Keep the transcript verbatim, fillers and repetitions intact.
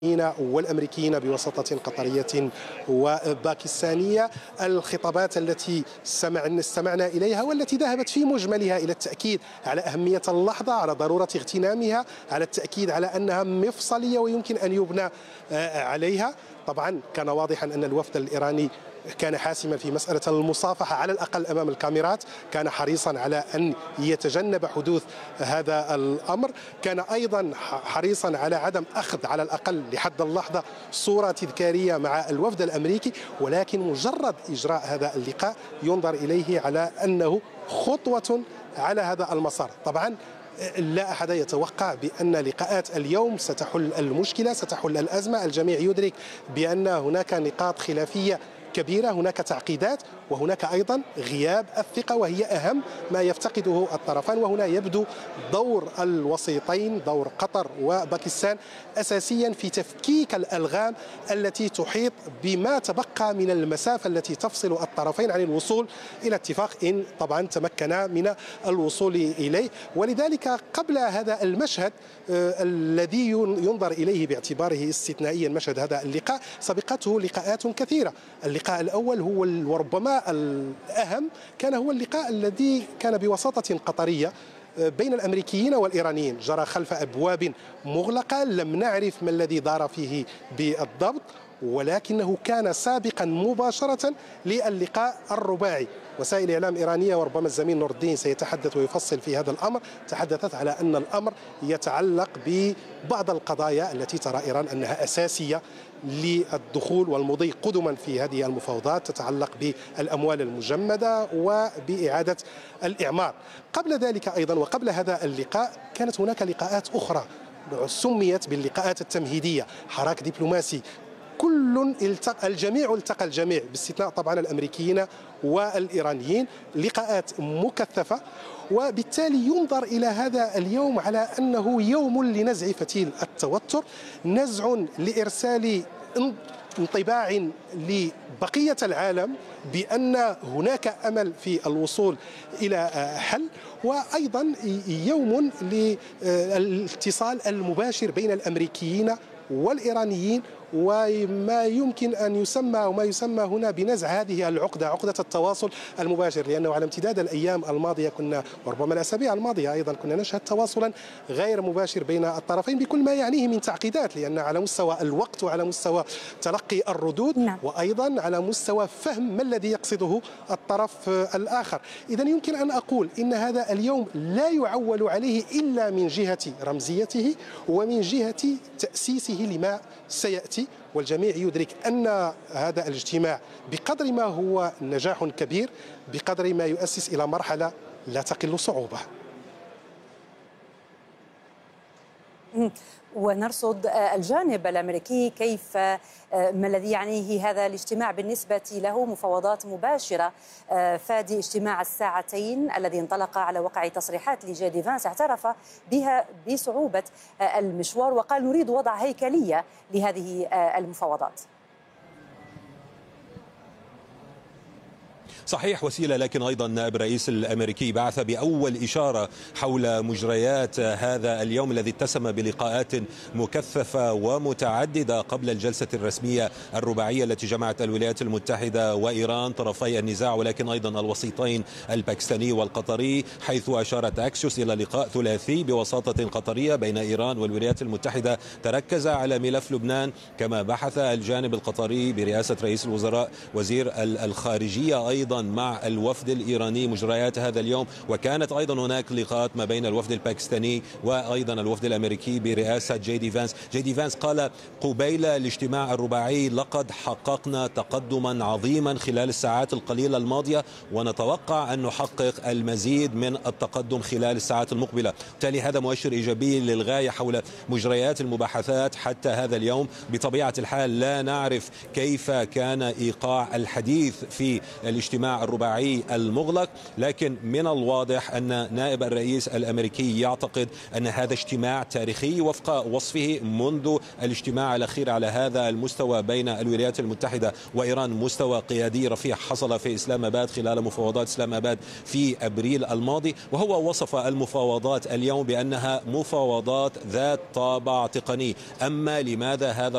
والأمريكيين بوساطة قطرية وباكستانية. الخطابات التي استمعنا إليها والتي ذهبت في مجملها إلى التأكيد على أهمية اللحظة، على ضرورة اغتنامها، على التأكيد على أنها مفصلية ويمكن أن يبنى عليها. طبعا كان واضحا أن الوفد الإيراني كان حاسما في مسألة المصافحة على الأقل أمام الكاميرات، كان حريصا على أن يتجنب حدوث هذا الأمر، كان أيضا حريصا على عدم أخذ على الأقل لحد اللحظة صورة تذكارية مع الوفد الأمريكي، ولكن مجرد إجراء هذا اللقاء ينظر إليه على أنه خطوة على هذا المسار. طبعا لا أحد يتوقع بأن لقاءات اليوم ستحل المشكلة، ستحل الأزمة. الجميع يدرك بأن هناك نقاط خلافية كبيرة، هناك تعقيدات، وهناك أيضا غياب الثقة، وهي أهم ما يفتقده الطرفان. وهنا يبدو دور الوسيطين، دور قطر وباكستان، أساسيا في تفكيك الألغام التي تحيط بما تبقى من المسافة التي تفصل الطرفين عن الوصول إلى اتفاق، إن طبعا تمكنا من الوصول إليه. ولذلك قبل هذا المشهد آه الذي ينظر إليه باعتباره استثنائيا، مشهد هذا اللقاء، سبقته لقاءات كثيرة. اللقاء الأول هو وربما الأهم كان هو اللقاء الذي كان بوساطة قطرية بين الأمريكيين والإيرانيين، جرى خلف أبواب مغلقة، لم نعرف ما الذي دار فيه بالضبط، ولكنه كان سابقا مباشرة للقاء الرباعي. وسائل الإعلام الإيرانية وربما الزميل نور الدين سيتحدث ويفصل في هذا الأمر، تحدثت على أن الأمر يتعلق ببعض القضايا التي ترى إيران أنها أساسية للدخول والمضي قدما في هذه المفاوضات، تتعلق بالأموال المجمدة وبإعادة الإعمار. قبل ذلك أيضا وقبل هذا اللقاء كانت هناك لقاءات أخرى سميت باللقاءات التمهيدية، حراك دبلوماسي، كل التقى الجميع التقى الجميع باستثناء طبعا الأمريكيين والإيرانيين، لقاءات مكثفة. وبالتالي ينظر إلى هذا اليوم على أنه يوم لنزع فتيل التوتر، نزع لإرسال انطباع لبقية العالم بأن هناك أمل في الوصول إلى حل، وأيضا يوم للاتصال المباشر بين الأمريكيين والإيرانيين، وما يمكن أن يسمى وما يسمى هنا بنزع هذه العقدة، عقدة التواصل المباشر، لأنه على امتداد الأيام الماضية كنا وربما الأسابيع الماضية أيضا كنا نشهد تواصلا غير مباشر بين الطرفين بكل ما يعنيه من تعقيدات، لأن على مستوى الوقت وعلى مستوى تلقي الردود، نعم. وأيضا على مستوى فهم ما الذي يقصده الطرف الآخر. إذن يمكن أن أقول إن هذا اليوم لا يعول عليه إلا من جهة رمزيته ومن جهة تأسيسه لما سيأتي. والجميع يدرك أن هذا الاجتماع بقدر ما هو نجاح كبير، بقدر ما يؤسس إلى مرحلة لا تقل صعوبة. ونرصد الجانب الأمريكي، كيف ما الذي يعنيه هذا الاجتماع بالنسبة له؟ مفاوضات مباشرة فادي اجتماع الساعتين الذي انطلق على وقع تصريحات لجي دي فانس اعترف بها بصعوبة المشوار وقال نريد وضع هيكلية لهذه المفاوضات. صحيح وسيلة، لكن أيضا نائب الرئيس الأمريكي بعث بأول إشارة حول مجريات هذا اليوم الذي اتسم بلقاءات مكثفة ومتعددة قبل الجلسة الرسمية الرباعية التي جمعت الولايات المتحدة وإيران طرفي النزاع، ولكن أيضا الوسيطين الباكستاني والقطري، حيث أشارت أكسيوس إلى لقاء ثلاثي بوساطة قطرية بين إيران والولايات المتحدة تركز على ملف لبنان. كما بحث الجانب القطري برئاسة رئيس الوزراء وزير الخارجية أيضا مع الوفد الإيراني مجريات هذا اليوم، وكانت أيضا هناك لقاءات ما بين الوفد الباكستاني وأيضا الوفد الأمريكي برئاسة جي دي فانس. جي دي فانس قال قبيل الاجتماع الرباعي لقد حققنا تقدما عظيما خلال الساعات القليلة الماضية، ونتوقع أن نحقق المزيد من التقدم خلال الساعات المقبلة. بالتالي هذا مؤشر إيجابي للغاية حول مجريات المباحثات حتى هذا اليوم. بطبيعة الحال لا نعرف كيف كان إيقاع الحديث في الاجتماع الرباعي المغلق، لكن من الواضح أن نائب الرئيس الأمريكي يعتقد أن هذا اجتماع تاريخي وفق وصفه منذ الاجتماع الأخير على هذا المستوى بين الولايات المتحدة وإيران، مستوى قيادي رفيع حصل في إسلام آباد خلال مفاوضات إسلام آباد في أبريل الماضي. وهو وصف المفاوضات اليوم بأنها مفاوضات ذات طابع تقني. أما لماذا هذا